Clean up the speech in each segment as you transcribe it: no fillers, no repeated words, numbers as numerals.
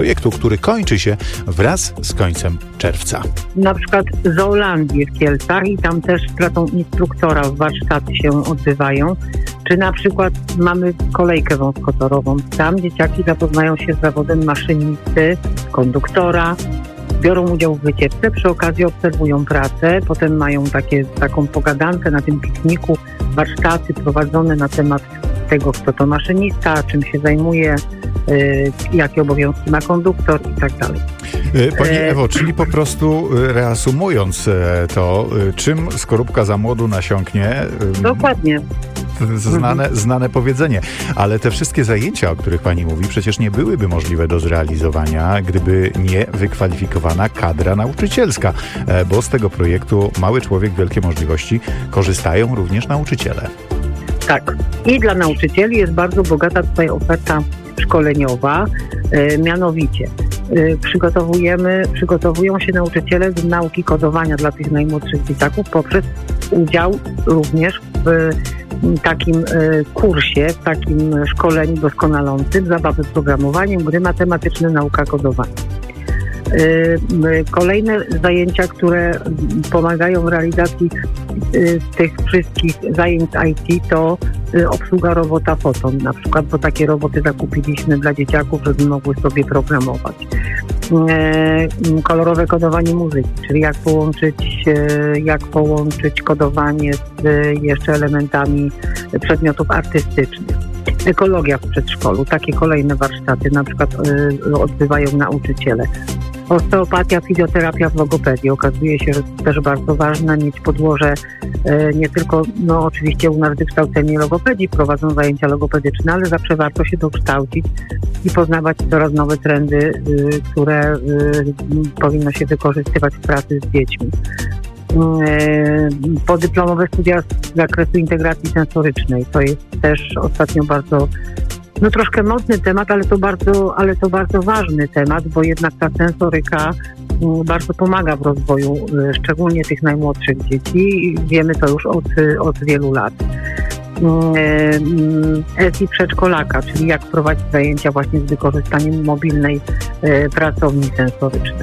projektu, który kończy się wraz z końcem czerwca. Na przykład Zoolandię w Kielcach i tam też pracą instruktora warsztaty się odbywają. Czy na przykład mamy kolejkę wąskotorową. Tam dzieciaki zapoznają się z zawodem maszynisty, konduktora, biorą udział w wycieczce, przy okazji obserwują pracę, potem mają taką pogadankę na tym pikniku, warsztaty prowadzone na temat tego, kto to maszynista, czym się zajmuje, jakie obowiązki ma konduktor i tak dalej. Pani Ewo, czyli po prostu reasumując to, czym skorupka za młodu nasiąknie? Dokładnie. Znane powiedzenie. Ale te wszystkie zajęcia, o których pani mówi, przecież nie byłyby możliwe do zrealizowania, gdyby nie wykwalifikowana kadra nauczycielska, bo z tego projektu Mały Człowiek, Wielkie Możliwości korzystają również nauczyciele. Tak. I dla nauczycieli jest bardzo bogata tutaj oferta szkoleniowa, mianowicie przygotowują się nauczyciele do nauki kodowania dla tych najmłodszych dzieciaków poprzez udział również w takim kursie, w takim szkoleniu doskonalącym, zabawy programowaniem, gry matematyczne, nauka kodowania. Kolejne zajęcia, które pomagają w realizacji tych wszystkich zajęć IT, to obsługa robota Foton, na przykład, bo takie roboty zakupiliśmy dla dzieciaków, żeby mogły sobie programować. Kolorowe kodowanie muzyki, czyli jak połączyć kodowanie z jeszcze elementami przedmiotów artystycznych. Ekologia w przedszkolu, takie kolejne warsztaty na przykład odbywają nauczyciele. Osteopatia, fizjoterapia w logopedii. Okazuje się, że to też bardzo ważne, mieć podłoże nie tylko, oczywiście u nas wykształcenie logopedii, prowadzą zajęcia logopedyczne, ale zawsze warto się dokształcić i poznawać coraz nowe trendy, które powinno się wykorzystywać w pracy z dziećmi. Podyplomowe studia z zakresu integracji sensorycznej. To jest też ostatnio bardzo troszkę mocny temat, ale to bardzo ważny temat, bo jednak ta sensoryka bardzo pomaga w rozwoju szczególnie tych najmłodszych dzieci. Wiemy to już od wielu lat. SI przedszkolaka, czyli jak prowadzić zajęcia właśnie z wykorzystaniem mobilnej pracowni sensorycznej.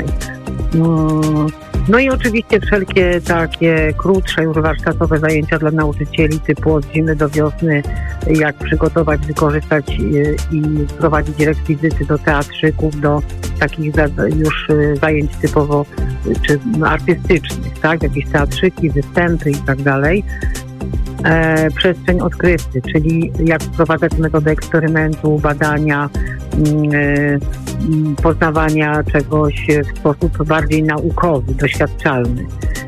No i oczywiście wszelkie takie krótsze już warsztatowe zajęcia dla nauczycieli typu od zimy do wiosny, jak przygotować, wykorzystać i prowadzić rekwizyty do teatrzyków, do takich już zajęć typowo czy artystycznych, tak? Jakieś teatrzyki, występy i tak dalej. Przestrzeń odkrywcy, czyli jak wprowadzać metodę eksperymentu, badania, poznawania czegoś w sposób bardziej naukowy, doświadczalny.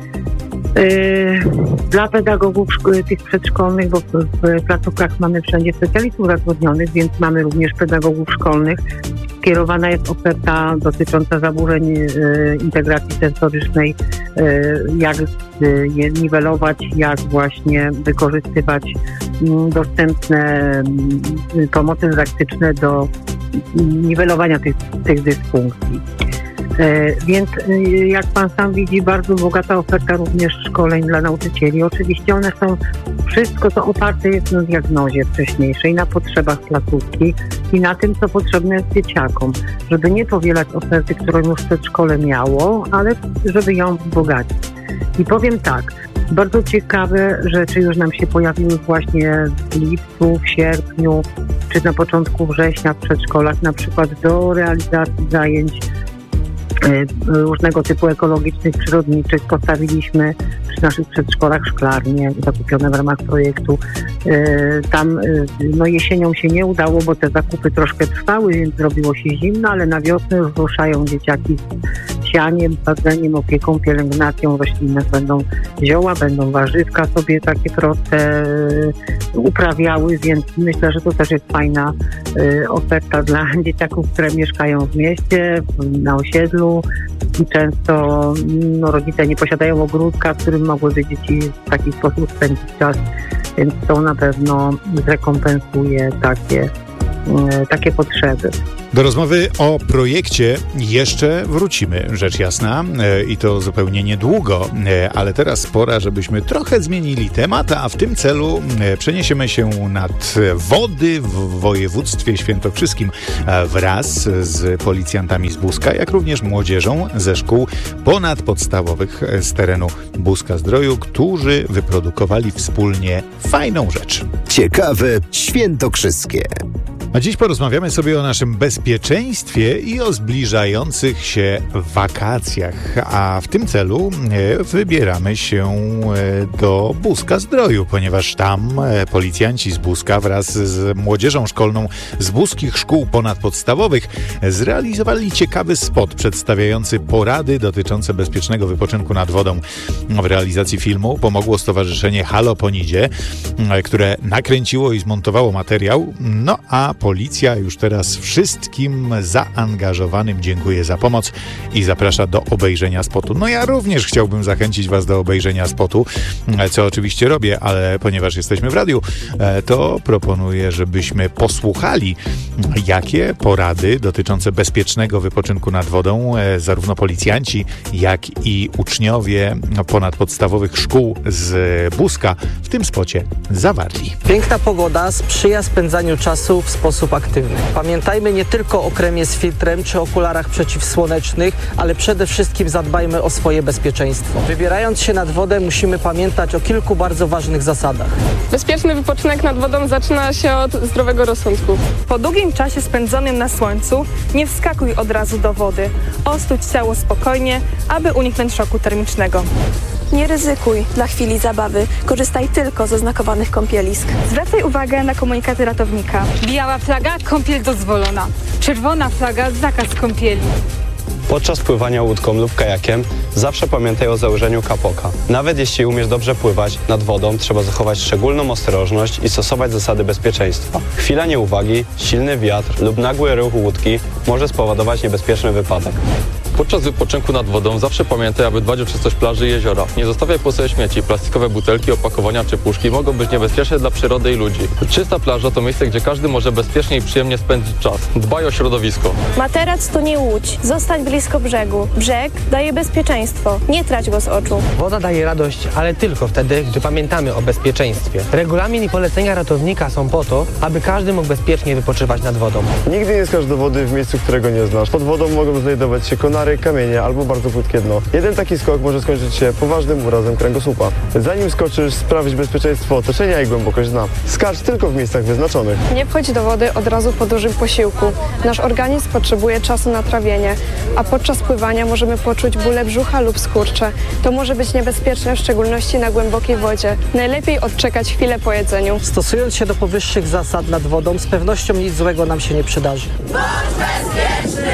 Dla pedagogów tych przedszkolnych, bo w placówkach mamy wszędzie specjalistów zatrudnionych, więc mamy również pedagogów szkolnych. Kierowana jest oferta dotycząca zaburzeń integracji sensorycznej, jak je niwelować, jak właśnie wykorzystywać dostępne pomoce dydaktyczne do niwelowania tych dysfunkcji. Więc jak pan sam widzi, bardzo bogata oferta również szkoleń dla nauczycieli. Oczywiście one są, wszystko to oparte jest na diagnozie wcześniejszej, na potrzebach placówki i na tym, co potrzebne jest dzieciakom, żeby nie powielać oferty, którą już przedszkole miało, ale żeby ją wzbogacić. I powiem tak, bardzo ciekawe rzeczy już nam się pojawiły właśnie w lipcu, w sierpniu, czy na początku września w przedszkolach, na przykład do realizacji zajęć różnego typu ekologicznych, przyrodniczych. Postawiliśmy przy naszych przedszkolach szklarnie zakupione w ramach projektu. Tam jesienią się nie udało, bo te zakupy troszkę trwały, więc zrobiło się zimno, ale na wiosnę już ruszają dzieciaki z sianiem, sadzeniem, opieką, pielęgnacją roślinną. Będą zioła, będą warzywka sobie takie proste uprawiały, więc myślę, że to też jest fajna oferta dla dzieciaków, które mieszkają w mieście, na osiedlu i często rodzice nie posiadają ogródka, w którym mogłyby dzieci w taki sposób spędzić czas, więc to na pewno zrekompensuje takie potrzeby. Do rozmowy o projekcie jeszcze wrócimy, rzecz jasna, i to zupełnie niedługo, ale teraz pora, żebyśmy trochę zmienili temat, a w tym celu przeniesiemy się nad wody w województwie świętokrzyskim wraz z policjantami z Buska, jak również młodzieżą ze szkół ponadpodstawowych z terenu Buska-Zdroju, którzy wyprodukowali wspólnie fajną rzecz. Ciekawe świętokrzyskie. A dziś porozmawiamy sobie o naszym bezpieczeństwie i o zbliżających się wakacjach. A w tym celu wybieramy się do Buska-Zdroju, ponieważ tam policjanci z Buska wraz z młodzieżą szkolną z buskich szkół ponadpodstawowych zrealizowali ciekawy spot przedstawiający porady dotyczące bezpiecznego wypoczynku nad wodą. W realizacji filmu pomogło Stowarzyszenie Halo Ponidzie, które nakręciło i zmontowało materiał, no a policja już teraz wszystkim zaangażowanym dziękuję za pomoc i zaprasza do obejrzenia spotu. No ja również chciałbym zachęcić Was do obejrzenia spotu, co oczywiście robię, ale ponieważ jesteśmy w radiu, to proponuję, żebyśmy posłuchali, jakie porady dotyczące bezpiecznego wypoczynku nad wodą zarówno policjanci, jak i uczniowie ponadpodstawowych szkół z Buska w tym spocie zawarli. Piękna pogoda sprzyja spędzaniu czasu w sposób aktywny. Pamiętajmy nie tylko o kremie z filtrem czy okularach przeciwsłonecznych, ale przede wszystkim zadbajmy o swoje bezpieczeństwo. Wybierając się nad wodę musimy pamiętać o kilku bardzo ważnych zasadach. Bezpieczny wypoczynek nad wodą zaczyna się od zdrowego rozsądku. Po długim czasie spędzonym na słońcu nie wskakuj od razu do wody. Ostudź ciało spokojnie, aby uniknąć szoku termicznego. Nie ryzykuj dla chwili zabawy. Korzystaj tylko ze znakowanych kąpielisk. Zwracaj uwagę na komunikaty ratownika. Biała flaga, kąpiel dozwolona. Czerwona flaga, zakaz kąpieli. Podczas pływania łódką lub kajakiem zawsze pamiętaj o założeniu kapoka. Nawet jeśli umiesz dobrze pływać, nad wodą trzeba zachować szczególną ostrożność i stosować zasady bezpieczeństwa. Chwila nieuwagi, silny wiatr lub nagły ruch łódki może spowodować niebezpieczny wypadek. Podczas wypoczynku nad wodą zawsze pamiętaj, aby dbać o czystość plaży i jeziora. Nie zostawiaj po sobie śmieci. Plastikowe butelki, opakowania czy puszki mogą być niebezpieczne dla przyrody i ludzi. Czysta plaża to miejsce, gdzie każdy może bezpiecznie i przyjemnie spędzić czas. Dbaj o środowisko. Materac to nie łódź. Zostań blisko brzegu. Brzeg daje bezpieczeństwo. Nie trać go z oczu. Woda daje radość, ale tylko wtedy, gdy pamiętamy o bezpieczeństwie. Regulamin i polecenia ratownika są po to, aby każdy mógł bezpiecznie wypoczywać nad wodą. Nigdy nie skacz do wody w miejscu, którego nie znasz. Pod wodą mogą znajdować się konary, kamienie albo bardzo płytkie dno. Jeden taki skok może skończyć się poważnym urazem kręgosłupa. Zanim skoczysz, sprawdź bezpieczeństwo otoczenia i głębokość dna. Skacz tylko w miejscach wyznaczonych. Nie wchodź do wody od razu po dużym posiłku. Nasz organizm potrzebuje czasu na trawienie, a podczas pływania możemy poczuć bóle brzucha lub skurcze. To może być niebezpieczne, w szczególności na głębokiej wodzie. Najlepiej odczekać chwilę po jedzeniu. Stosując się do powyższych zasad nad wodą, z pewnością nic złego nam się nie przydarzy. Bądź bezpieczny!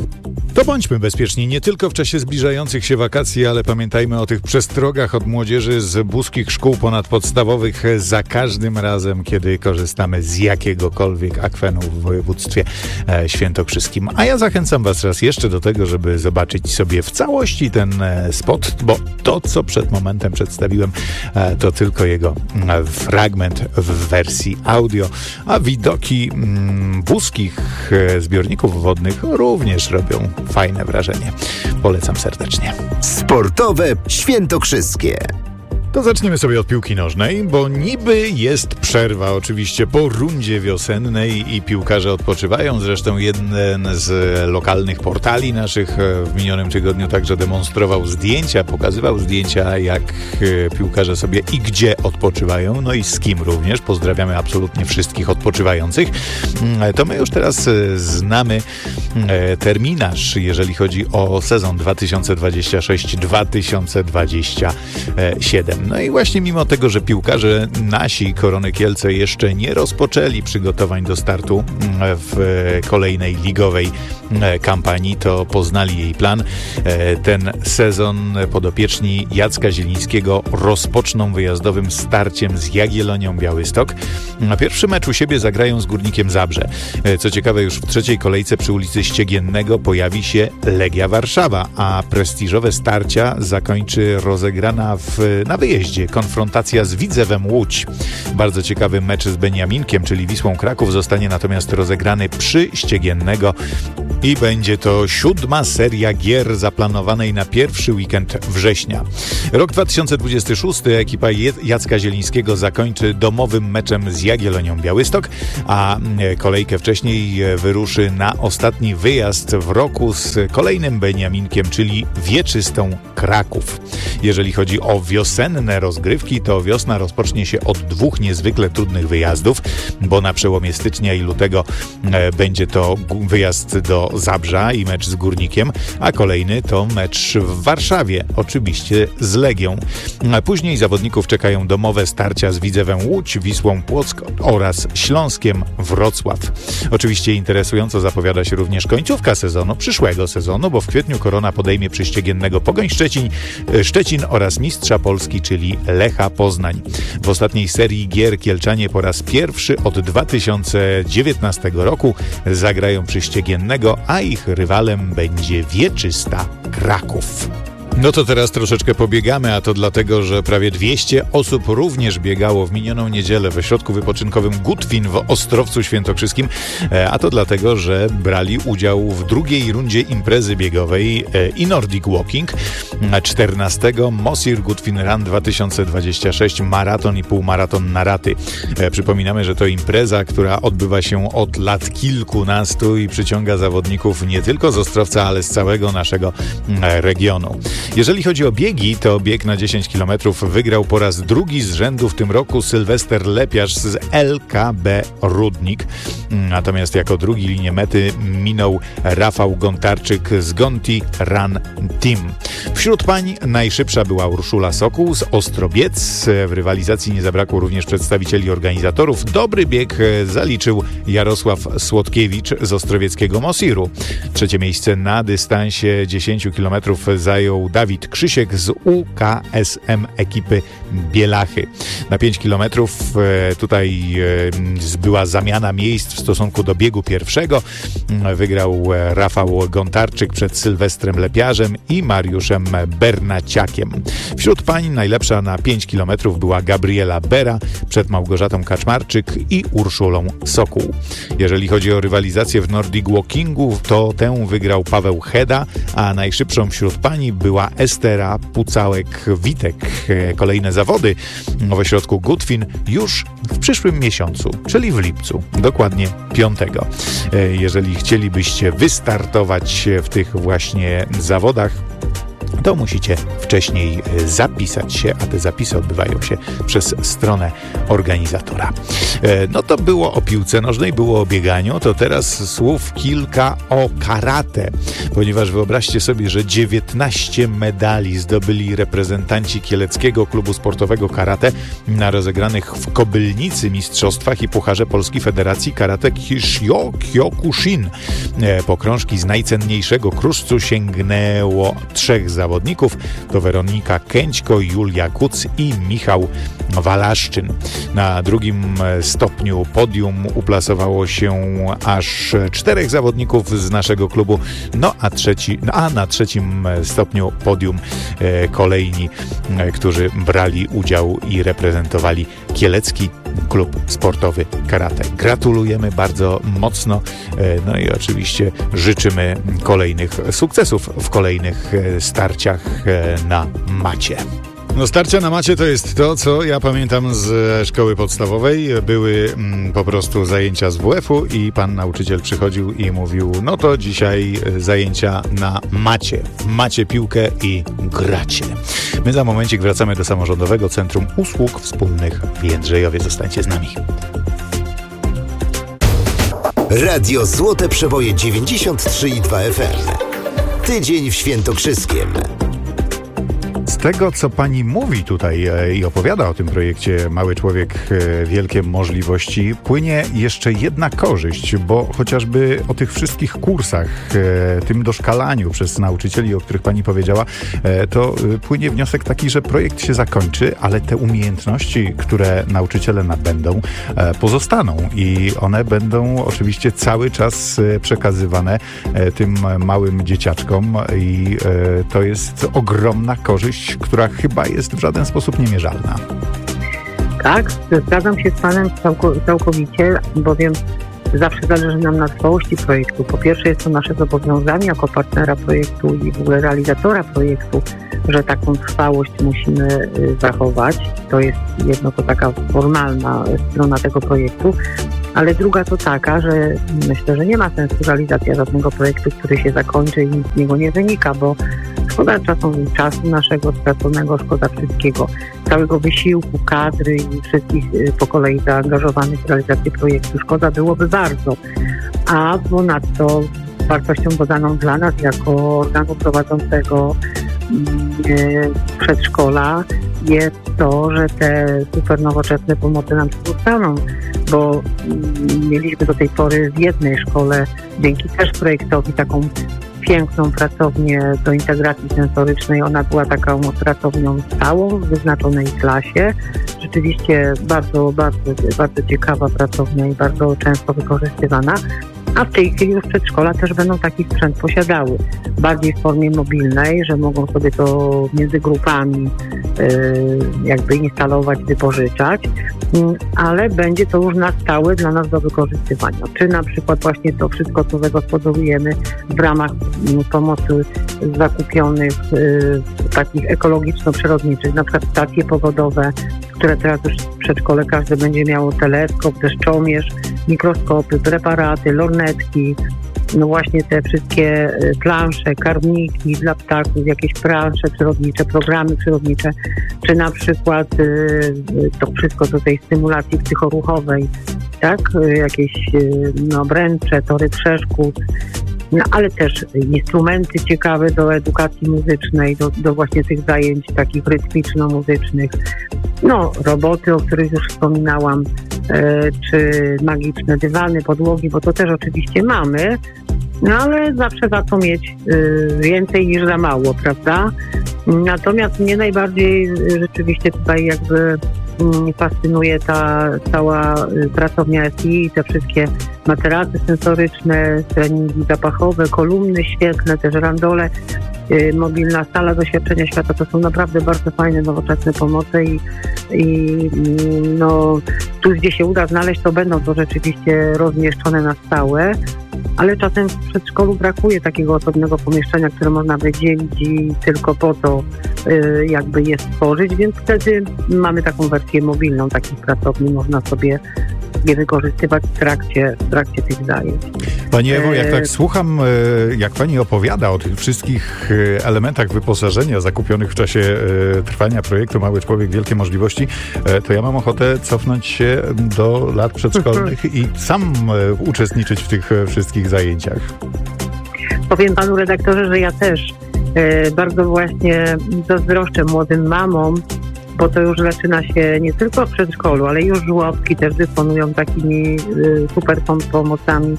To bądźmy bezpieczni nie tylko w czasie zbliżających się wakacji, ale pamiętajmy o tych przestrogach od młodzieży z buskich szkół ponadpodstawowych za każdym razem, kiedy korzystamy z jakiegokolwiek akwenu w województwie świętokrzyskim. A ja zachęcam Was raz jeszcze do tego, żeby zobaczyć sobie w całości ten spot, bo to, co przed momentem przedstawiłem, to tylko jego fragment w wersji audio, a widoki buskich zbiorników wodnych również robią fajne wrażenie. Polecam serdecznie. Sportowe świętokrzyskie. To zaczniemy sobie od piłki nożnej, bo niby jest przerwa oczywiście po rundzie wiosennej i piłkarze odpoczywają. Zresztą jeden z lokalnych portali naszych w minionym tygodniu także demonstrował zdjęcia, pokazywał zdjęcia, jak piłkarze sobie i gdzie odpoczywają, no i z kim również. Pozdrawiamy absolutnie wszystkich odpoczywających. To my już teraz znamy terminarz, jeżeli chodzi o sezon 2026-2027. No i właśnie mimo tego, że piłkarze nasi Korony Kielce jeszcze nie rozpoczęli przygotowań do startu w kolejnej ligowej kampanii, to poznali jej plan. Ten sezon podopieczni Jacka Zielińskiego rozpoczną wyjazdowym starciem z Jagiellonią Białystok. Na pierwszy mecz u siebie zagrają z Górnikiem Zabrze. Co ciekawe, już w trzeciej kolejce przy ulicy stolicy ściegiennego pojawi się Legia Warszawa, a prestiżowe starcia zakończy rozegrana na wyjeździe konfrontacja z Widzewem Łódź. Bardzo ciekawy mecz z Beniaminkiem, czyli Wisłą Kraków, zostanie natomiast rozegrany przy ściegiennego i będzie to 7. seria gier zaplanowanej na pierwszy weekend września. Rok 2026 ekipa Jacka Zielińskiego zakończy domowym meczem z Jagiellonią Białystok, a kolejkę wcześniej wyruszy na ostatni wyjazd w roku z kolejnym Beniaminkiem, czyli Wieczystą Kraków. Jeżeli chodzi o wiosenne rozgrywki, to wiosna rozpocznie się od 2 niezwykle trudnych wyjazdów, bo na przełomie stycznia i lutego będzie to wyjazd do Zabrza i mecz z Górnikiem, a kolejny to mecz w Warszawie, oczywiście z Legią. Później zawodników czekają domowe starcia z Widzewem Łódź, Wisłą Płock oraz Śląskiem Wrocław. Oczywiście interesująco zapowiada się również końcówka przyszłego sezonu, bo w kwietniu Korona podejmie przy ściegiennego Pogoń Szczecin oraz mistrza Polski, czyli Lecha Poznań. W ostatniej serii gier Kielczanie po raz pierwszy od 2019 roku zagrają przy ściegiennego, a ich rywalem będzie Wieczysta Kraków. No to teraz troszeczkę pobiegamy, a to dlatego, że prawie 200 osób również biegało w minioną niedzielę w ośrodku wypoczynkowym Gutwin w Ostrowcu Świętokrzyskim, a to dlatego, że brali udział w drugiej rundzie imprezy biegowej i Nordic Walking, 14 Mosir Gutwin Run 2026 maraton i półmaraton na raty. Przypominamy, że to impreza, która odbywa się od lat kilkunastu i przyciąga zawodników nie tylko z Ostrowca, ale z całego naszego regionu. Jeżeli chodzi o biegi, to bieg na 10 km wygrał po raz drugi z rzędu w tym roku Sylwester Lepiarz z LKB Rudnik. Natomiast jako drugi linię mety minął Rafał Gontarczyk z Gonti Run Team. Wśród pań najszybsza była Urszula Sokół z Ostrobiec. W rywalizacji nie zabrakło również przedstawicieli organizatorów. Dobry bieg zaliczył Jarosław Słodkiewicz z ostrowieckiego Mosiru. Trzecie miejsce na dystansie 10 km zajął Dawid Krzysiek z UKSM ekipy Bielachy. Na 5 km tutaj była zamiana miejsc w stosunku do biegu pierwszego. Wygrał Rafał Gontarczyk przed Sylwestrem Lepiarzem i Mariuszem Bernaciakiem. Wśród pań najlepsza na 5 km była Gabriela Bera przed Małgorzatą Kaczmarczyk i Urszulą Sokół. Jeżeli chodzi o rywalizację w Nordic Walkingu, to tę wygrał Paweł Heda, a najszybszą wśród pani była Estera Pucałek-Witek. Kolejne zawody w ośrodku Gutwin już w przyszłym miesiącu, czyli w lipcu, dokładnie 5. Jeżeli chcielibyście wystartować w tych właśnie zawodach, to musicie wcześniej zapisać się, a te zapisy odbywają się przez stronę organizatora. No to było o piłce nożnej, było o bieganiu, to teraz słów kilka o karate, ponieważ wyobraźcie sobie, że 19 medali zdobyli reprezentanci Kieleckiego Klubu Sportowego Karate na rozegranych w Kobylnicy mistrzostwach i Pucharze Polski Federacji Karate Kyokushin. Po krążki z najcenniejszego kruszcu sięgnęło 3 zawodników, to Weronika Kęćko, Julia Kuc i Michał Walaszczyn. Na drugim stopniu podium uplasowało się aż 4 zawodników z naszego klubu, a na trzecim stopniu podium kolejni, którzy brali udział i reprezentowali Kielecki Klub Sportowy Karate. Gratulujemy bardzo mocno, no i oczywiście życzymy kolejnych sukcesów w kolejnych starciach na macie. No starcia na macie to jest to, co ja pamiętam z szkoły podstawowej. Były po prostu zajęcia z WF-u i pan nauczyciel przychodził i mówił, no to dzisiaj zajęcia na macie. Macie piłkę i gracie. My za momencik wracamy do Samorządowego Centrum Usług Wspólnych w Jędrzejowie. Zostańcie z nami. Radio Złote Przeboje 93,2 FM. Tydzień w Świętokrzyskiem. tego, co pani mówi tutaj i opowiada o tym projekcie Mały Człowiek, wielkie możliwości, płynie jeszcze jedna korzyść, bo chociażby o tych wszystkich kursach, tym doszkalaniu przez nauczycieli, o których pani powiedziała, to płynie wniosek taki, że projekt się zakończy, ale te umiejętności, które nauczyciele nabędą, pozostaną i one będą oczywiście cały czas przekazywane tym małym dzieciaczkom i to jest ogromna korzyść, która chyba jest w żaden sposób niemierzalna. Tak, zgadzam się z panem całkowicie, bowiem zawsze zależy nam na trwałości projektu. Po pierwsze jest to nasze zobowiązanie jako partnera projektu i w ogóle realizatora projektu, że taką trwałość musimy zachować. To jest jedno, to taka formalna strona tego projektu, ale druga to taka, że myślę, że nie ma sensu realizacja żadnego projektu, który się zakończy i nic z niego nie wynika, bo szkoda czasu naszego straconego, szkoda wszystkiego, całego wysiłku, kadry i wszystkich po kolei zaangażowanych w realizację projektu. Szkoda byłoby bardzo. A ponadto wartością dodaną dla nas jako organu prowadzącego przedszkola jest to, że te super nowoczesne pomocy nam zostaną, bo mieliśmy do tej pory w jednej szkole, dzięki też projektowi, taką piękną pracownię do integracji sensorycznej. Ona była taką pracownią stałą w wyznaczonej klasie. Rzeczywiście bardzo, bardzo, bardzo ciekawa pracownia i bardzo często wykorzystywana. A w tej chwili już przedszkola też będą taki sprzęt posiadały. Bardziej w formie mobilnej, że mogą sobie to między grupami jakby instalować, wypożyczać, ale będzie to już na stałe dla nas do wykorzystywania. Czy na przykład właśnie to wszystko, co zagospodarujemy w ramach pomocy zakupionych takich ekologiczno-przyrodniczych, na przykład stacje pogodowe, które teraz już w przedszkole każdy będzie miało teleskop, deszczomierz, mikroskopy, preparaty, lornetki, no właśnie te wszystkie plansze, karmniki dla ptaków, jakieś plansze przyrodnicze, programy przyrodnicze, czy na przykład to wszystko do tej stymulacji psychoruchowej, tak? Jakieś obręcze, tory przeszkód, no, ale też instrumenty ciekawe do edukacji muzycznej, do właśnie tych zajęć takich rytmiczno-muzycznych. No, roboty, o których już wspominałam, czy magiczne dywany, podłogi, bo to też oczywiście mamy, no ale zawsze warto mieć więcej niż za mało, prawda? Natomiast mnie najbardziej rzeczywiście tutaj jakby fascynuje ta cała pracownia SI i te wszystkie materacy sensoryczne, treningi zapachowe, kolumny świetlne, też randole, mobilna sala doświadczenia świata. To są naprawdę bardzo fajne, nowoczesne pomoce i no tu, gdzie się uda znaleźć, to będą to rzeczywiście rozmieszczone na stałe, ale czasem w przedszkolu brakuje takiego osobnego pomieszczenia, które można wydzielić i tylko po to jakby je stworzyć, więc wtedy mamy taką wersję mobilną takich pracowni, można sobie je wykorzystywać w trakcie tych zajęć. Pani Ewo, jak tak słucham, jak pani opowiada o tych wszystkich elementach wyposażenia zakupionych w czasie trwania projektu Mały Człowiek, wielkie możliwości, to ja mam ochotę cofnąć się do lat przedszkolnych i sam uczestniczyć w tych wszystkich zajęciach. Powiem panu redaktorze, że ja też bardzo właśnie zazdroszczę młodym mamom, bo to już zaczyna się nie tylko w przedszkolu, ale już żłobki też dysponują takimi super pomocami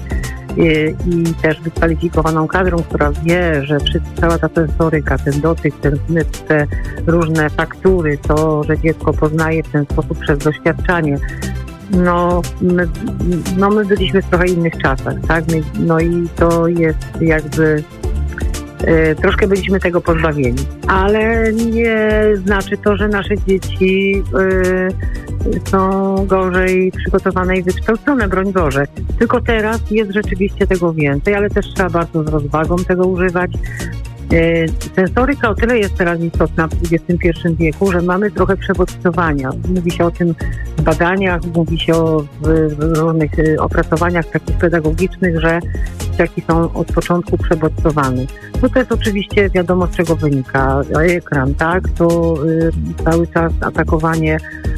i też wykwalifikowaną kadrą, która wie, że cała ta sensoryka, ten dotyk, ten zmysł, te różne faktury, to, że dziecko poznaje w ten sposób przez doświadczanie. My byliśmy w trochę innych czasach, tak? No i to jest jakby troszkę byliśmy tego pozbawieni, ale nie znaczy to, że nasze dzieci są gorzej przygotowane i wykształcone, broń Boże. Tylko teraz jest rzeczywiście tego więcej, ale też trzeba bardzo z rozwagą tego używać. Sensoryka o tyle jest teraz istotna w XXI wieku, że mamy trochę przebodźcowania. Mówi się o tym w badaniach, mówi się w różnych opracowaniach takich pedagogicznych, że dzieciaki są od początku przebodźcowane. No to jest oczywiście wiadomo, z czego wynika. Ekran, tak? To cały czas atakowanie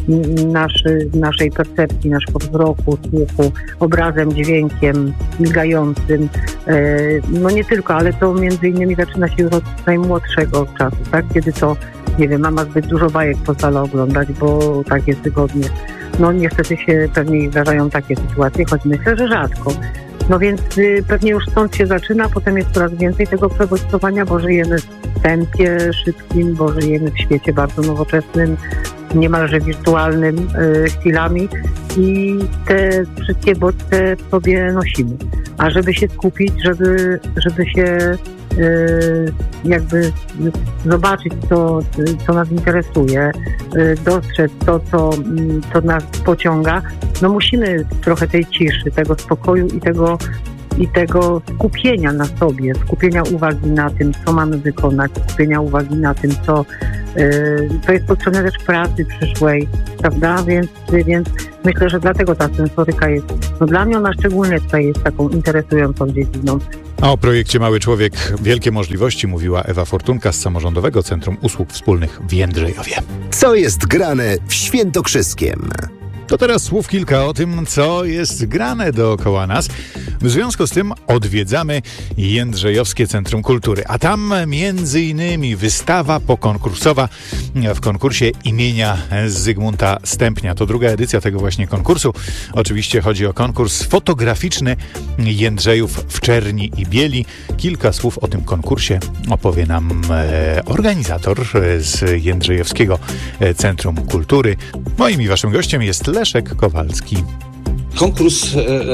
naszej percepcji, naszego wzroku, słuchu, obrazem, dźwiękiem, migającym. No nie tylko, ale to między innymi zaczyna się już od najmłodszego czasu, tak? Kiedy to, nie wiem, mama zbyt dużo bajek pozwala oglądać, bo tak jest wygodnie. No niestety się pewnie zdarzają takie sytuacje, choć myślę, że rzadko. No więc pewnie już stąd się zaczyna, potem jest coraz więcej tego przebodźcowania, bo żyjemy w tempie szybkim, bo żyjemy w świecie bardzo nowoczesnym, niemalże wirtualnym chwilami i te wszystkie bodźce w sobie nosimy. A żeby się skupić, żeby się jakby zobaczyć to, co nas interesuje, dostrzec to, co nas pociąga, no musimy trochę tej ciszy, tego spokoju i tego skupienia na sobie, skupienia uwagi na tym, co mamy wykonać, skupienia uwagi na tym, co jest potrzebne też pracy przyszłej, prawda? Więc myślę, że dlatego ta sensoryka jest, no dla mnie ona szczególnie tutaj jest taką interesującą dziedziną. A o projekcie Mały Człowiek wielkie możliwości mówiła Ewa Fortunka z Samorządowego Centrum Usług Wspólnych w Jędrzejowie. Co jest grane w Świętokrzyskiem? To teraz słów kilka o tym, co jest grane dookoła nas. W związku z tym odwiedzamy Jędrzejowskie Centrum Kultury, a tam między innymi wystawa pokonkursowa w konkursie imienia Zygmunta Stępnia. To druga edycja tego właśnie konkursu. Oczywiście chodzi o konkurs fotograficzny Jędrzejów w czerni i bieli. Kilka słów o tym konkursie opowie nam organizator z Jędrzejowskiego Centrum Kultury. Moim i waszym gościem jest Leszek Kowalski. Konkurs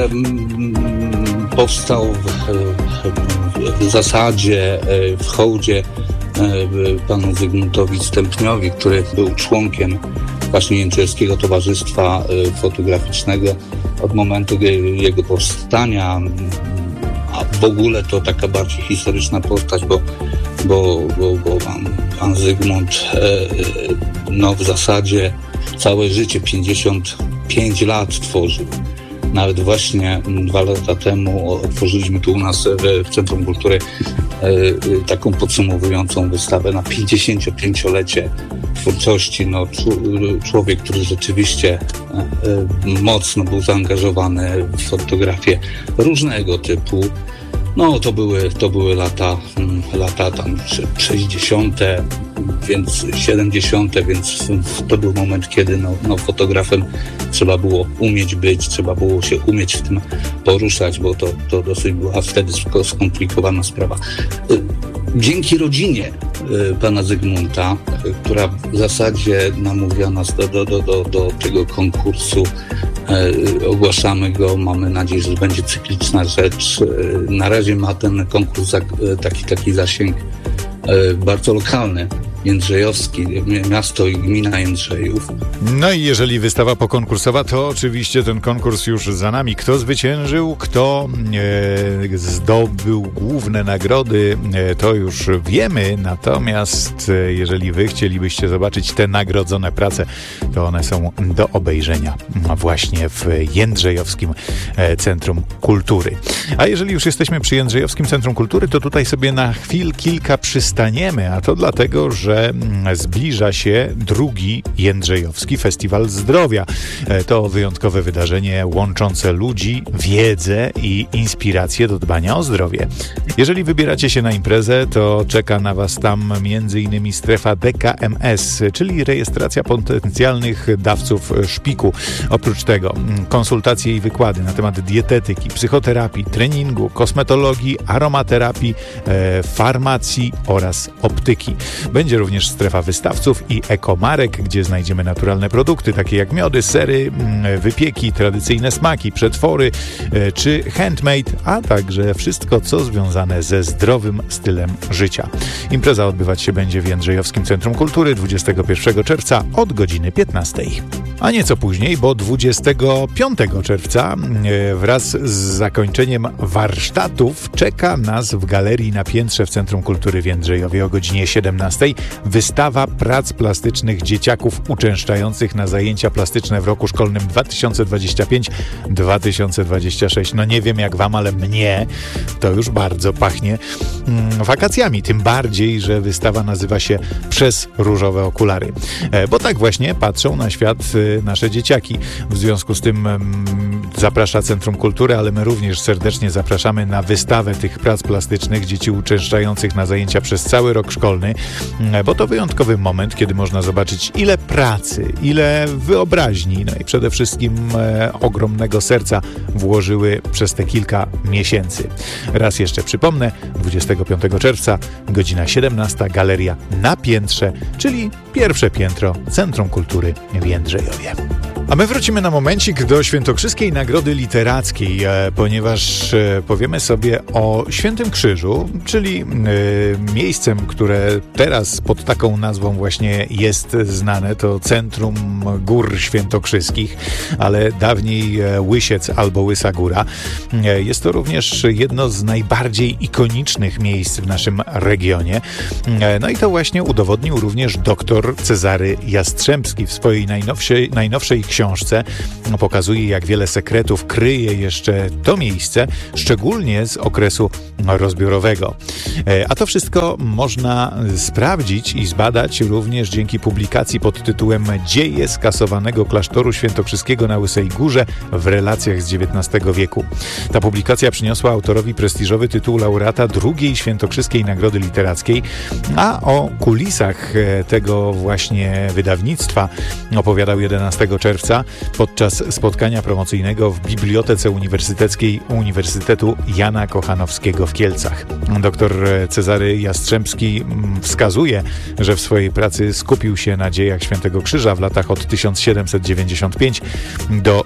powstał w zasadzie w hołdzie panu Zygmuntowi Stępniowi, który był członkiem właśnie Jędrzejowskiego Towarzystwa Fotograficznego od momentu jego powstania, a w ogóle to taka bardziej historyczna postać, bo pan Zygmunt w zasadzie całe życie, 55 lat tworzył. Nawet właśnie 2 lata temu otworzyliśmy tu u nas w Centrum Kultury taką podsumowującą wystawę na 55-lecie twórczości. No, człowiek, który rzeczywiście mocno był zaangażowany w fotografię różnego typu. No to były lata tam 60., więc 70., więc to był moment, kiedy fotografem trzeba było umieć być, trzeba było się umieć w tym poruszać, bo to dosyć była wtedy skomplikowana sprawa. Dzięki rodzinie pana Zygmunta, która w zasadzie namówiła nas do tego konkursu, ogłaszamy go, mamy nadzieję, że będzie cykliczna rzecz. Na razie ma ten konkurs taki zasięg bardzo lokalny, jędrzejowski, miasto i gmina Jędrzejów. No i jeżeli wystawa pokonkursowa, to oczywiście ten konkurs już za nami. Kto zwyciężył, kto zdobył główne nagrody, to już wiemy. Natomiast jeżeli wy chcielibyście zobaczyć te nagrodzone prace, to one są do obejrzenia właśnie w Jędrzejowskim Centrum Kultury. A jeżeli już jesteśmy przy Jędrzejowskim Centrum Kultury, to tutaj sobie na kilka przystaniemy, a to dlatego, że zbliża się drugi Jędrzejowski Festiwal Zdrowia. To wyjątkowe wydarzenie łączące ludzi, wiedzę i inspirację do dbania o zdrowie. Jeżeli wybieracie się na imprezę, to czeka na was tam m.in. strefa DKMS, czyli rejestracja potencjalnych dawców szpiku. Oprócz tego konsultacje i wykłady na temat dietetyki, psychoterapii, treningu, kosmetologii, aromaterapii, farmacji oraz optyki. Będzie również strefa wystawców i ekomarek, gdzie znajdziemy naturalne produkty, takie jak miody, sery, wypieki, tradycyjne smaki, przetwory czy handmade, a także wszystko, co związane ze zdrowym stylem życia. Impreza odbywać się będzie w Jędrzejowskim Centrum Kultury 21 czerwca od godziny 15. A nieco później, bo 25 czerwca wraz z zakończeniem warsztatów czeka nas w galerii na piętrze w Centrum Kultury w Jędrzejowie o godzinie 17 wystawa prac plastycznych dzieciaków uczęszczających na zajęcia plastyczne w roku szkolnym 2025-2026. No nie wiem jak wam, ale mnie to już bardzo pachnie wakacjami. Tym bardziej, że wystawa nazywa się Przez różowe okulary. Bo tak właśnie patrzą na świat nasze dzieciaki. W związku z tym zaprasza Centrum Kultury, ale my również serdecznie zapraszamy na wystawę tych prac plastycznych dzieci uczęszczających na zajęcia przez cały rok szkolny, bo to wyjątkowy moment, kiedy można zobaczyć ile pracy, ile wyobraźni, no i przede wszystkim ogromnego serca włożyły przez te kilka miesięcy. Raz jeszcze przypomnę, 25 czerwca, godzina 17, galeria na piętrze, czyli pierwsze piętro Centrum Kultury w Jędrzejowie. A my wrócimy na momencik do Świętokrzyskiej Nagrody Literackiej, ponieważ powiemy sobie o Świętym Krzyżu, czyli miejscem, które teraz pod taką nazwą właśnie jest znane, to Centrum Gór Świętokrzyskich, ale dawniej Łysiec albo Łysa Góra. Jest to również jedno z najbardziej ikonicznych miejsc w naszym regionie. No i to właśnie udowodnił również dr Cezary Jastrzębski w swojej najnowszej książce. Pokazuje, jak wiele sekretów kryje jeszcze to miejsce, szczególnie z okresu rozbiorowego. A to wszystko można sprawdzić i zbadać również dzięki publikacji pod tytułem Dzieje skasowanego klasztoru świętokrzyskiego na Łysej Górze w relacjach z XIX wieku. Ta publikacja przyniosła autorowi prestiżowy tytuł laureata drugiej Świętokrzyskiej Nagrody Literackiej, a o kulisach tego właśnie wydawnictwa opowiadał 11 czerwca podczas spotkania promocyjnego w Bibliotece Uniwersyteckiej Uniwersytetu Jana Kochanowskiego w Kielcach. Dr Cezary Jastrzębski wskazuje, że w swojej pracy skupił się na dziejach Świętego Krzyża w latach od 1795 do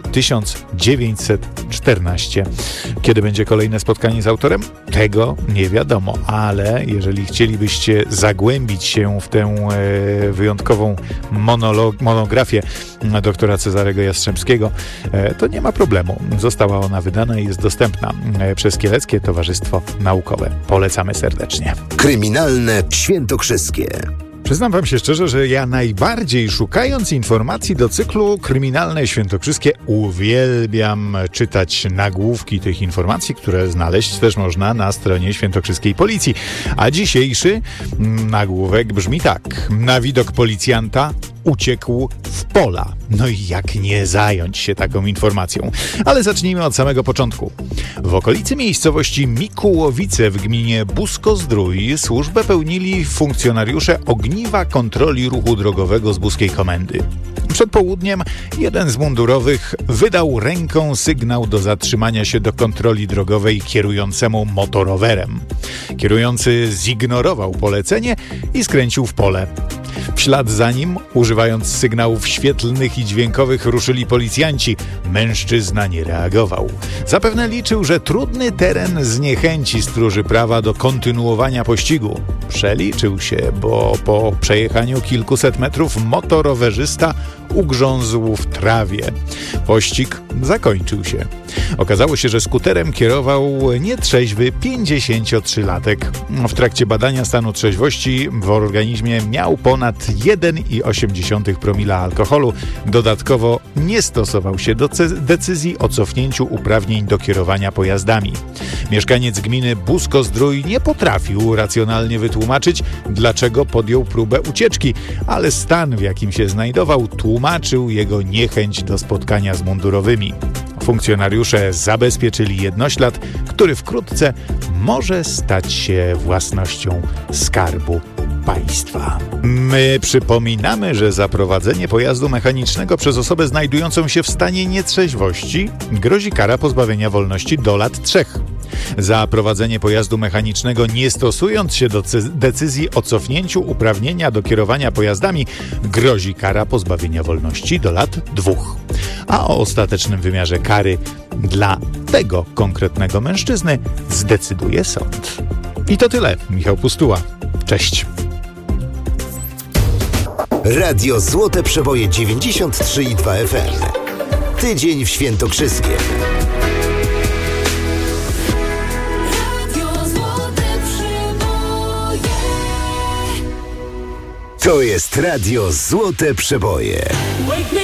1914. Kiedy będzie kolejne spotkanie z autorem? Tego nie wiadomo, ale jeżeli chcielibyście zagłębić się w tę wyjątkową monografię doktora Cezarego Jastrzębskiego, to nie ma problemu. Została ona wydana i jest dostępna przez Kieleckie Towarzystwo Naukowe. Polecamy serdecznie. Kryminalne Świętokrzyskie. Przyznam wam się szczerze, że ja najbardziej szukając informacji do cyklu Kryminalne Świętokrzyskie uwielbiam czytać nagłówki tych informacji, które znaleźć też można na stronie Świętokrzyskiej Policji. A dzisiejszy nagłówek brzmi tak. Na widok policjanta uciekł w pola. No i jak nie zająć się taką informacją? Ale zacznijmy od samego początku. W okolicy miejscowości Mikułowice w gminie Busko-Zdrój służbę pełnili funkcjonariusze ogniwa kontroli ruchu drogowego z Buskiej Komendy. Przed południem jeden z mundurowych wydał ręką sygnał do zatrzymania się do kontroli drogowej kierującemu motorowerem. Kierujący zignorował polecenie i skręcił w pole. W ślad za nim, używając sygnałów świetlnych i dźwiękowych, ruszyli policjanci. Mężczyzna nie reagował. Zapewne liczył, że trudny teren zniechęci stróży prawa do kontynuowania pościgu. Przeliczył się, bo po przejechaniu kilkuset metrów motorowerzysta ugrzązł w trawie. Pościg zakończył się. Okazało się, że skuterem kierował nietrzeźwy 53-latek. W trakcie badania stanu trzeźwości w organizmie miał ponad 1,8 promila alkoholu. Dodatkowo nie stosował się do decyzji o cofnięciu uprawnień do kierowania pojazdami. Mieszkaniec gminy Busko-Zdrój nie potrafił racjonalnie wytłumaczyć, dlaczego podjął próbę ucieczki, ale stan, w jakim się znajdował, tłumaczył jego niechęć do spotkania z mundurowymi. Funkcjonariusze zabezpieczyli jednoślad, który wkrótce może stać się własnością Skarbu Państwa. My przypominamy, że za prowadzenie pojazdu mechanicznego przez osobę znajdującą się w stanie nietrzeźwości grozi kara pozbawienia wolności do lat 3. Za prowadzenie pojazdu mechanicznego nie stosując się do decyzji o cofnięciu uprawnienia do kierowania pojazdami grozi kara pozbawienia wolności do lat 2. A o ostatecznym wymiarze kary dla tego konkretnego mężczyzny zdecyduje sąd. I to tyle. Michał Pustuła. Cześć. Radio Złote Przeboje 93,2 FM. Tydzień w Świętokrzyskiem. To jest Radio Złote Przeboje.